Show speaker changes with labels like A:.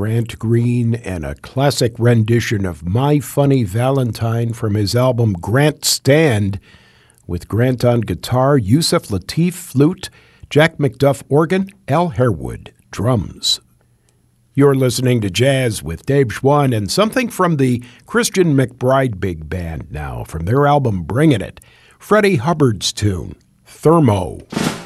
A: Grant Green and a classic rendition of My Funny Valentine from his album Grant Stand, with Grant on guitar, Yusef Lateef flute, Jack McDuff organ, Al Harewood drums. You're listening to Jazz with Dave Schwann and something from the Christian McBride Big Band now, from their album Bringin' It, Freddie Hubbard's tune, Thermo.